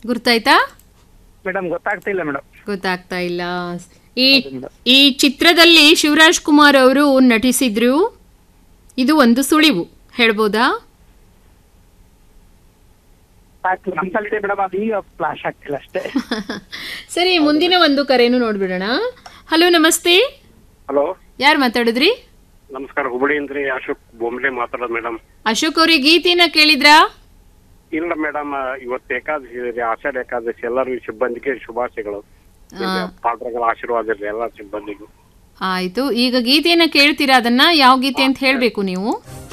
ಗುರ್ತಾಯ್ತಾ? Madam ಗೊತ್ತಾಗ್ತಿಲ್ಲ madam. ಗೊತ್ತಾಗ್ತಾ ಇಲ್ಲ. ಈ ಈ ಚಿತ್ರದಲ್ಲಿ ಶಿವರಾಜ್ ಕುಮಾರ್ ಅವರು ನಟಿಸಿದ್ರು. ಇದು ಒಂದು ಸುಳಿವು, ಹೇಳ್ಬೋದಾ? ಮೇಡಮ್ ಅದು ಈಗ ಫ್ಲಾಶ್ ಆಗ್ತಿಲ್ಲ ಅಷ್ಟೇ. ಸರಿ, ಮುಂದಿನ ಒಂದು ಕರೆಯನ್ನು ನೋಡ್ಬಿಡೋಣ. ಹಲೋ, ನಮಸ್ತೆ. ಹಲೋ, ಯಾರು ಮಾತಾಡಿದ್ರಿ? ನಮಸ್ಕಾರ, ಹುಬ್ಬಳ್ಳಿಯಿಂದ ಅಶೋಕ್ ಬೊಂಬಲೆ ಮಾತಾಡೋದು ಮೇಡಮ್. ಅಶೋಕ್ ಅವ್ರಿಗೆ ಗೀತೆನ ಕೇಳಿದ್ರಾ? ಇಲ್ಲ ಮೇಡಮ್, ಇವತ್ತು ಏಕಾದಶಿ ಇದೆ, ಆಷಾಢ ಏಕಾದಶಿ. ಎಲ್ಲರಿಗೂ ಸಿಬ್ಬಂದಿಗೆ ಶುಭಾಶಯಗಳು, ಪಾತ್ರಗಳ ಆಶೀರ್ವಾದ ಇರಲಿ ಎಲ್ಲ ಸಿಬ್ಬಂದಿಗೂ. ಆಯ್ತು, ಈಗ ಗೀತೆಯನ್ನ ಕೇಳ್ತೀರಾ? ಅದನ್ನ ಯಾವ ಗೀತೆ ಅಂತ ಹೇಳ್ಬೇಕು ನೀವು.